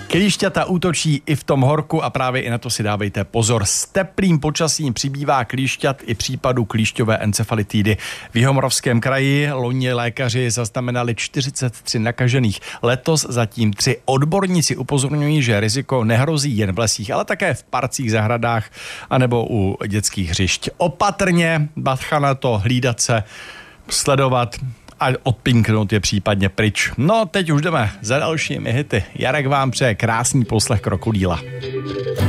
Klíšťata útočí i v tom horku a právě i na to si dávejte pozor. S teplým počasím přibývá klíšťat i případů klíšťové encefalitidy. V Jihomoravském kraji loni lékaři zaznamenali 43 nakažených. Letos zatím 3. Odborníci upozorňují, že riziko nehrozí jen v lesích, ale také v parcích, zahradách anebo u dětských hřišť. Opatrně, bacha na to, hlídat se, sledovat a odpinknout je případně pryč. No, teď už jdeme za dalšími hity. Jarek vám přeje krásný poslech Krokodýla.